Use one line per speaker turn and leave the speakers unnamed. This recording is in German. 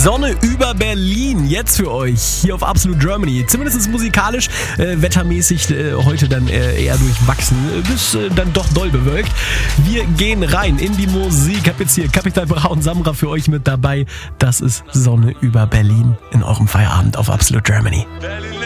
Sonne über Berlin, jetzt für euch hier auf Absolute Germany. Zumindest musikalisch, wettermäßig heute dann eher durchwachsen, bis dann doch doll bewölkt. Wir gehen rein in die Musik. Hab jetzt hier Capital Bra und Samra für euch mit dabei. Das ist Sonne über Berlin in eurem Feierabend auf Absolute Germany.
Berlin